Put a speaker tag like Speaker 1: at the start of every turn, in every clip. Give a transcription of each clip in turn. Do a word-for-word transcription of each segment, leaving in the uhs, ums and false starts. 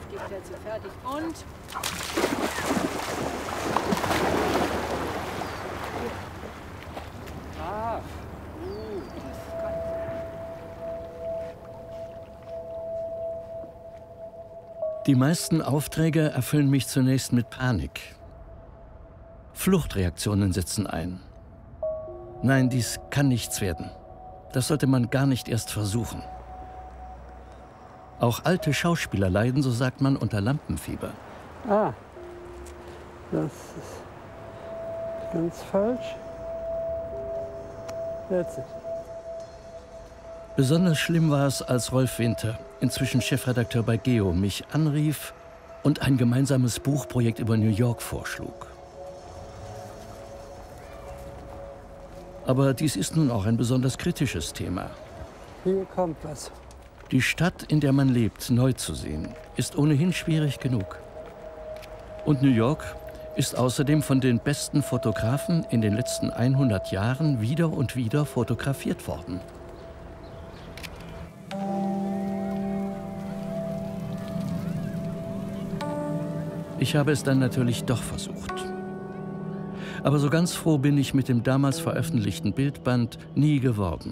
Speaker 1: die Plätze fertig und... Ah, uh,
Speaker 2: Die meisten Aufträge erfüllen mich zunächst mit Panik. Fluchtreaktionen setzen ein. Nein, dies kann nichts werden. Das sollte man gar nicht erst versuchen. Auch alte Schauspieler leiden, so sagt man, unter Lampenfieber.
Speaker 3: Ah, das ist ganz falsch. That's it.
Speaker 2: Besonders schlimm war es, als Rolf Winter, inzwischen Chefredakteur bei Geo, mich anrief und ein gemeinsames Buchprojekt über New York vorschlug. Aber dies ist nun auch ein besonders kritisches Thema.
Speaker 3: Hier kommt was.
Speaker 2: Die Stadt, in der man lebt, neu zu sehen, ist ohnehin schwierig genug. Und New York ist außerdem von den besten Fotografen in den letzten hundert Jahren wieder und wieder fotografiert worden. Ich habe es dann natürlich doch versucht. Aber so ganz froh bin ich mit dem damals veröffentlichten Bildband nie geworden.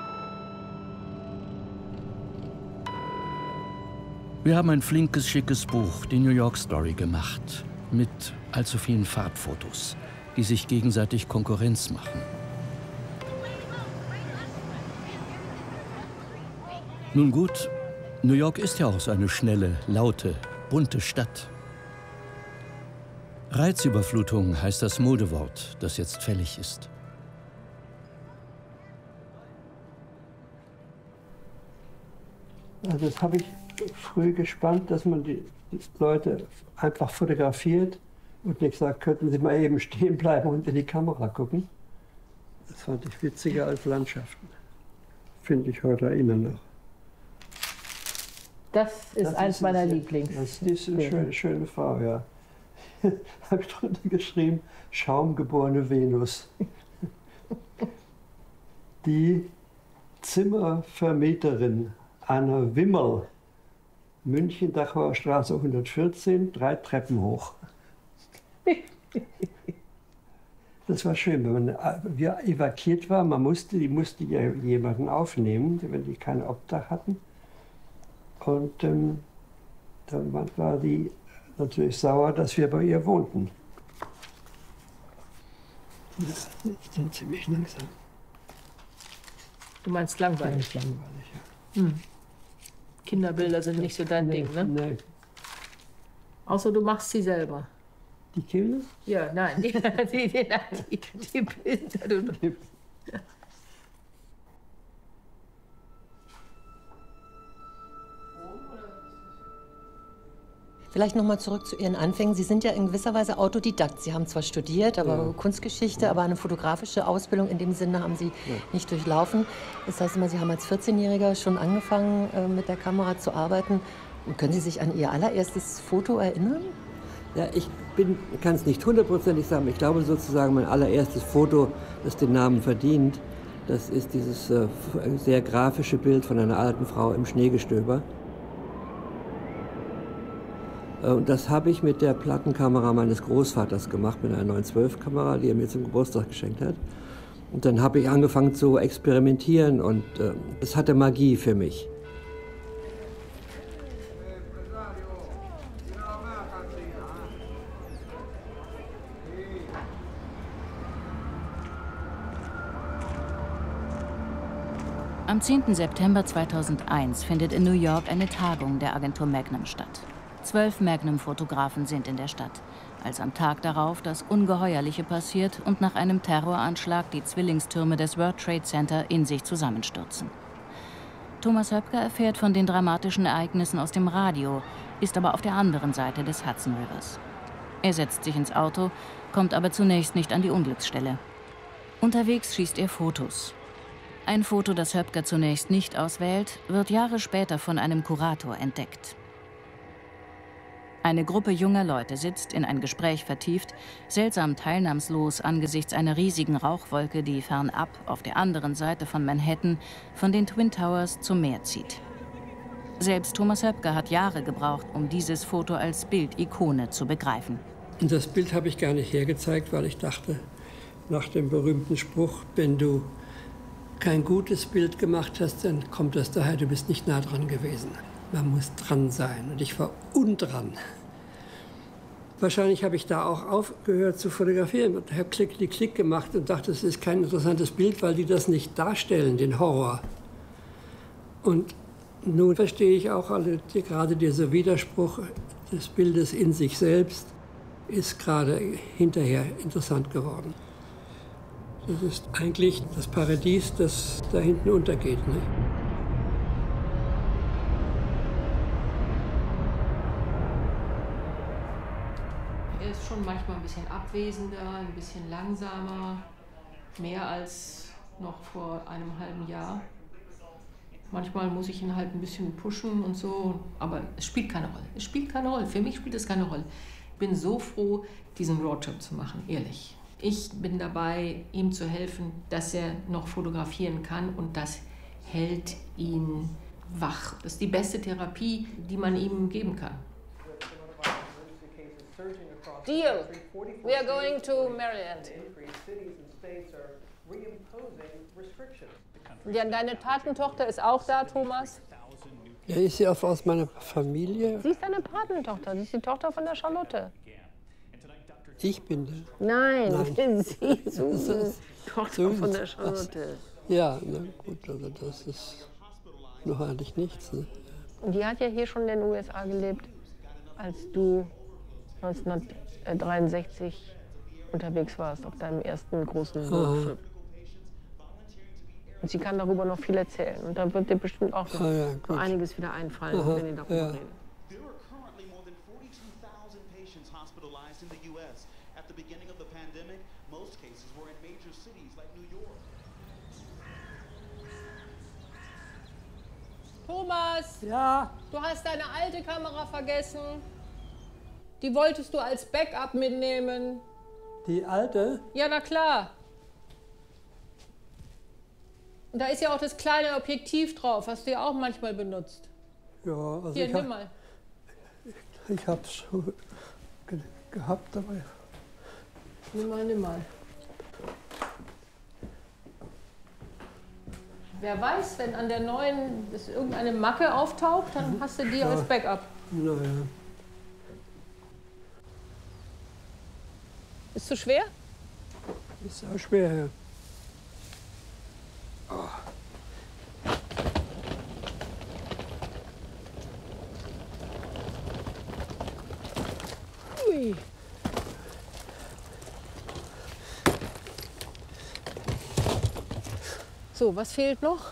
Speaker 2: Wir haben ein flinkes, schickes Buch, die New York Story, gemacht. Mit allzu vielen Farbfotos, die sich gegenseitig Konkurrenz machen. Nun gut, New York ist ja auch so eine schnelle, laute, bunte Stadt. Reizüberflutung heißt das Modewort, das jetzt fällig ist.
Speaker 3: Also das habe ich früh gespannt, dass man die Leute einfach fotografiert und nicht sagt, könnten Sie mal eben stehen bleiben und in die Kamera gucken. Das fand ich witziger als Landschaften. Finde ich heute immer noch.
Speaker 1: Das ist
Speaker 3: Das
Speaker 1: eins
Speaker 3: ist,
Speaker 1: meiner
Speaker 3: das,
Speaker 1: Lieblings.
Speaker 3: Das ist eine schöne, schöne Frau, ja. Habe ich drunter geschrieben, schaumgeborene Venus. Die Zimmervermieterin Anna Wimmel, München, Dachauer Straße hundertvierzehn, drei Treppen hoch. Das war schön, wenn man wir evakuiert war, man musste, die musste ja jemanden aufnehmen, wenn die kein Obdach hatten. Und ähm, dann war die natürlich sauer, dass wir bei ihr wohnten. Das ist dann ziemlich langsam.
Speaker 1: Du meinst langweilig?
Speaker 3: Ja, langweilig, ja.
Speaker 1: Hm. Kinderbilder sind nicht so dein
Speaker 3: nee,
Speaker 1: Ding, ne?
Speaker 3: Nee.
Speaker 1: Außer du machst sie selber.
Speaker 3: Die Kinder?
Speaker 1: Ja, nein, die, die, die, die, die Bilder. Du,
Speaker 4: Vielleicht noch mal zurück zu Ihren Anfängen. Sie sind ja in gewisser Weise Autodidakt. Sie haben zwar studiert, aber
Speaker 3: ja.
Speaker 4: Kunstgeschichte, ja. aber eine fotografische Ausbildung in dem Sinne haben Sie ja. nicht durchlaufen. Das heißt immer, Sie haben als vierzehnjähriger schon angefangen, äh, mit der Kamera zu arbeiten. Und können Sie sich an Ihr allererstes Foto erinnern?
Speaker 3: Ja, ich kann es nicht hundertprozentig sagen. Ich glaube sozusagen, mein allererstes Foto, das den Namen verdient, das ist dieses äh, sehr grafische Bild von einer alten Frau im Schneegestöber. Und das habe ich mit der Plattenkamera meines Großvaters gemacht, mit einer neun zwölf Kamera, die er mir zum Geburtstag geschenkt hat. Und dann habe ich angefangen zu experimentieren und äh, es hatte Magie für mich.
Speaker 5: Am zehnten September zweitausendeins findet in New York eine Tagung der Agentur Magnum statt. Zwölf Magnum-Fotografen sind in der Stadt, als am Tag darauf das Ungeheuerliche passiert und nach einem Terroranschlag die Zwillingstürme des World Trade Center in sich zusammenstürzen. Thomas Höpker erfährt von den dramatischen Ereignissen aus dem Radio, ist aber auf der anderen Seite des Hudson Rivers. Er setzt sich ins Auto, kommt aber zunächst nicht an die Unglücksstelle. Unterwegs schießt er Fotos. Ein Foto, das Höpker zunächst nicht auswählt, wird Jahre später von einem Kurator entdeckt. Eine Gruppe junger Leute sitzt, in ein Gespräch vertieft, seltsam teilnahmslos angesichts einer riesigen Rauchwolke, die fernab auf der anderen Seite von Manhattan von den Twin Towers zum Meer zieht. Selbst Thomas Höpke hat Jahre gebraucht, um dieses Foto als Bildikone zu begreifen.
Speaker 3: Und das Bild habe ich gar nicht hergezeigt, weil ich dachte, nach dem berühmten Spruch, wenn du kein gutes Bild gemacht hast, dann kommt das daher, du bist nicht nah dran gewesen. Man muss dran sein. Und ich war undran. Wahrscheinlich habe ich da auch aufgehört zu fotografieren und habe Klick, Klick, Klick gemacht und dachte, es ist kein interessantes Bild, weil die das nicht darstellen, den Horror. Und nun verstehe ich auch alle, die, gerade dieser Widerspruch des Bildes in sich selbst ist gerade hinterher interessant geworden. Das ist eigentlich das Paradies, das da hinten untergeht. Ne?
Speaker 1: Er ist schon manchmal ein bisschen abwesender, ein bisschen langsamer, mehr als noch vor einem halben Jahr. Manchmal muss ich ihn halt ein bisschen pushen und so, aber es spielt keine Rolle. Es spielt keine Rolle. Für mich spielt es keine Rolle. Ich bin so froh, diesen Roadtrip zu machen, ehrlich. Ich bin dabei, ihm zu helfen, dass er noch fotografieren kann und das hält ihn wach. Das ist die beste Therapie, die man ihm geben kann.
Speaker 6: Deal. We are going to Maryland. Ja, deine Patentochter ist auch da, Thomas.
Speaker 3: Ja, ist sie auch aus meiner Familie?
Speaker 6: Sie ist deine Patentochter. Sie ist die Tochter von der Charlotte.
Speaker 3: Ich bin der.
Speaker 6: Nein,
Speaker 3: Nein.
Speaker 6: sie Susan, Tochter
Speaker 3: Susan.
Speaker 6: von der Charlotte.
Speaker 3: Ja, na gut, also das ist noch eigentlich nichts. Ne?
Speaker 6: Und die hat ja hier schon in den U S A gelebt, als du neunzehnhundertdreiundsechzig unterwegs warst auf deinem ersten großen Roadtrip. Und sie kann darüber noch viel erzählen. Und da wird dir bestimmt auch noch
Speaker 3: ah, ja,
Speaker 6: so einiges wieder einfallen,
Speaker 3: Aha,
Speaker 6: wenn ihr darüber
Speaker 3: ja.
Speaker 6: reden. Thomas,
Speaker 3: Ja,
Speaker 6: du hast deine alte Kamera vergessen. Die wolltest du als Backup mitnehmen.
Speaker 3: die alte.
Speaker 6: Ja, na klar. Und da ist ja auch das kleine Objektiv drauf, was du ja auch manchmal benutzt.
Speaker 3: Ja, also
Speaker 6: Hier,
Speaker 3: ich
Speaker 6: nimm
Speaker 3: hab,
Speaker 6: mal.
Speaker 3: ich hab's schon ge gehabt, aber
Speaker 6: Nimm mal, nimm mal. Wer weiß, wenn an der neuen ist irgendeine Macke auftaucht, dann hast du die
Speaker 3: Ja.
Speaker 6: als Backup.
Speaker 3: naja.
Speaker 6: Ist zu schwer?
Speaker 3: Ist auch schwer. Ja.
Speaker 6: Ui. So, was fehlt noch?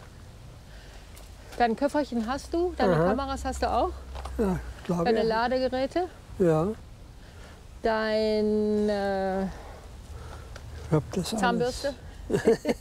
Speaker 6: Dein Köfferchen hast du, deine
Speaker 3: Aha.
Speaker 6: Kameras hast du auch,
Speaker 3: Ja, glaube
Speaker 6: deine
Speaker 3: ich.
Speaker 6: Ladegeräte,
Speaker 3: Ja,
Speaker 6: dein äh,
Speaker 3: ich hab das
Speaker 6: Zahnbürste.
Speaker 3: alles.